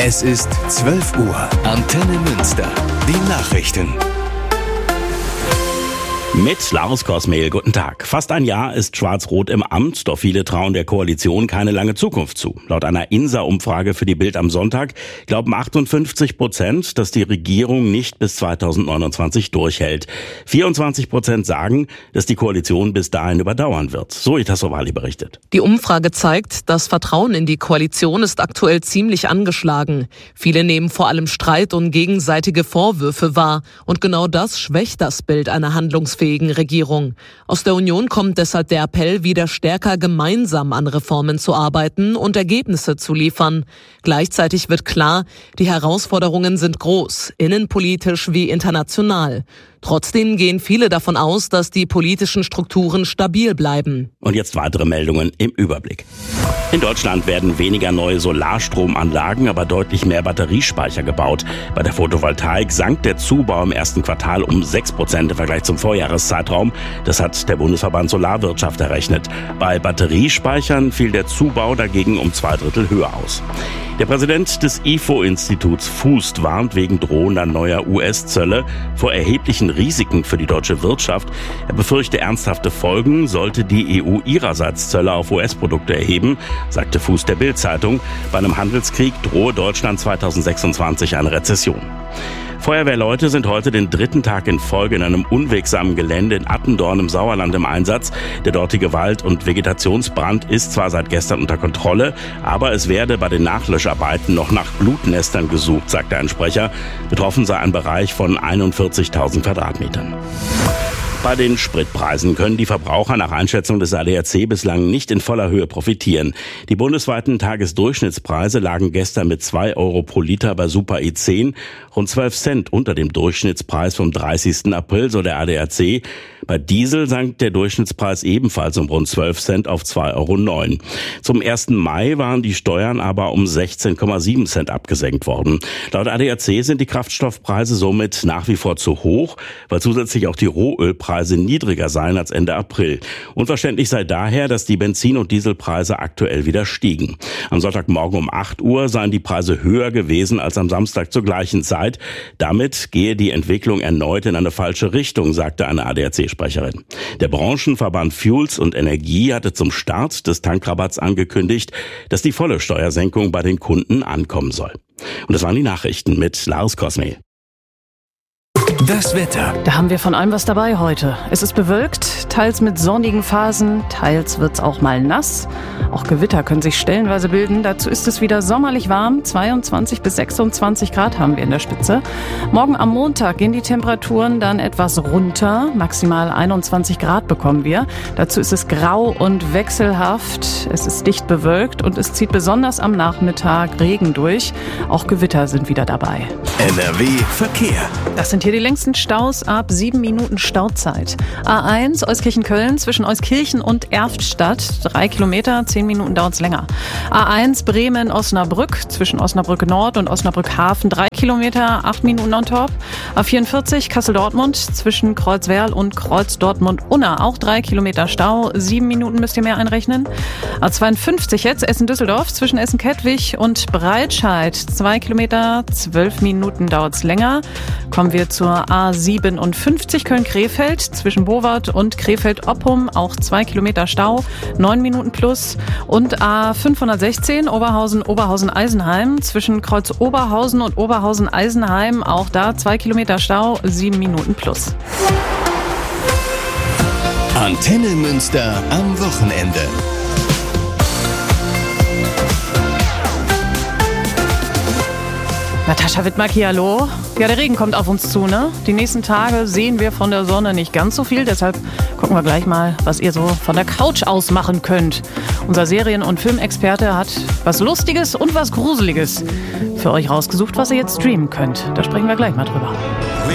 Es ist 12 Uhr. Antenne Münster. Die Nachrichten. Mit Lars Kosmehl, guten Tag. Fast ein Jahr ist Schwarz-Rot im Amt, doch viele trauen der Koalition keine lange Zukunft zu. Laut einer INSA-Umfrage für die Bild am Sonntag glauben 58%, dass die Regierung nicht bis 2029 durchhält. 24% sagen, dass die Koalition bis dahin überdauern wird. Zoe Tassovali berichtet. Die Umfrage zeigt, das Vertrauen in die Koalition ist aktuell ziemlich angeschlagen. Viele nehmen vor allem Streit und gegenseitige Vorwürfe wahr. Und genau das schwächt das Bild einer handlungsfähigen Regierung. Aus der Union kommt deshalb der Appell, wieder stärker gemeinsam an Reformen zu arbeiten und Ergebnisse zu liefern. Gleichzeitig wird klar, die Herausforderungen sind groß, innenpolitisch wie international. Trotzdem gehen viele davon aus, dass die politischen Strukturen stabil bleiben. Und jetzt weitere Meldungen im Überblick. In Deutschland werden weniger neue Solarstromanlagen, aber deutlich mehr Batteriespeicher gebaut. Bei der Photovoltaik sank der Zubau im ersten Quartal um 6% im Vergleich zum Vorjahreszeitraum. Das hat der Bundesverband Solarwirtschaft errechnet. Bei Batteriespeichern fiel der Zubau dagegen um 2/3 höher aus. Der Präsident des IFO-Instituts Fußt warnt wegen drohender neuer US-Zölle vor erheblichen Risiken für die deutsche Wirtschaft. Er befürchte ernsthafte Folgen, sollte die EU ihrerseits Zölle auf US-Produkte erheben, sagte Fußt der Bild-Zeitung. Bei einem Handelskrieg drohe Deutschland 2026 eine Rezession. Feuerwehrleute sind heute den 3. Tag in Folge in einem unwegsamen Gelände in Attendorn im Sauerland im Einsatz. Der dortige Wald- und Vegetationsbrand ist zwar seit gestern unter Kontrolle, aber es werde bei den Nachlöscharbeiten noch nach Blutnestern gesucht, sagte ein Sprecher. Betroffen sei ein Bereich von 41.000 Quadratmetern. Bei den Spritpreisen können die Verbraucher nach Einschätzung des ADAC bislang nicht in voller Höhe profitieren. Die bundesweiten Tagesdurchschnittspreise lagen gestern mit 2 Euro pro Liter bei Super E10 rund 12 Cent unter dem Durchschnittspreis vom 30. April, so der ADAC. Bei Diesel sank der Durchschnittspreis ebenfalls um rund 12 Cent auf 2,09 Euro. Zum 1. Mai waren die Steuern aber um 16,7 Cent abgesenkt worden. Laut ADAC sind die Kraftstoffpreise somit nach wie vor zu hoch, weil zusätzlich auch die Rohölpreise niedriger seien als Ende April. Unverständlich sei daher, dass die Benzin- und Dieselpreise aktuell wieder stiegen. Am Sonntagmorgen um 8 Uhr seien die Preise höher gewesen als am Samstag zur gleichen Zeit. Damit gehe die Entwicklung erneut in eine falsche Richtung, sagte eine ADAC-Sprecherin. Der Branchenverband Fuels und Energie hatte zum Start des Tankrabatts angekündigt, dass die volle Steuersenkung bei den Kunden ankommen soll. Und das waren die Nachrichten mit Lars Kosmehl. Das Wetter. Da haben wir von allem was dabei heute. Es ist bewölkt, teils mit sonnigen Phasen, teils wird's auch mal nass. Auch Gewitter können sich stellenweise bilden. Dazu ist es wieder sommerlich warm. 22 bis 26 Grad haben wir in der Spitze. Morgen am Montag gehen die Temperaturen dann etwas runter. Maximal 21 Grad bekommen wir. Dazu ist es grau und wechselhaft. Es ist dicht bewölkt und es zieht besonders am Nachmittag Regen durch. Auch Gewitter sind wieder dabei. NRW Verkehr. Das sind hier die längsten Staus ab 7 Minuten Stauzeit. A1 Euskirchen-Köln zwischen Euskirchen und Erftstadt 3 Kilometer, 10 Minuten dauert es länger. A1 Bremen-Osnabrück zwischen Osnabrück Nord und Osnabrück Hafen 3 Kilometer, 8 Minuten on top. A44 Kassel-Dortmund zwischen Kreuzwerl und Kreuz-Dortmund-Unna auch 3 Kilometer Stau, 7 Minuten müsst ihr mehr einrechnen. A52 jetzt Essen-Düsseldorf zwischen Essen-Kettwig und Breitscheid 2 Kilometer, 12 Minuten dauert es länger. Kommen wir zur A57 Köln-Krefeld zwischen Bowart und Krefeld-Oppum, auch 2 Kilometer Stau, 9 Minuten plus. Und A516 Oberhausen-Eisenheim zwischen Kreuz Oberhausen und Oberhausen-Eisenheim, auch da 2 Kilometer Stau, 7 Minuten plus. Antenne Münster am Wochenende. Natascha Wittmacki, hallo. Ja, der Regen kommt auf uns zu, ne? Die nächsten Tage sehen wir von der Sonne nicht ganz so viel, deshalb gucken wir gleich mal, was ihr so von der Couch aus machen könnt. Unser Serien- und Filmexperte hat was Lustiges und was Gruseliges für euch rausgesucht, was ihr jetzt streamen könnt. Da sprechen wir gleich mal drüber.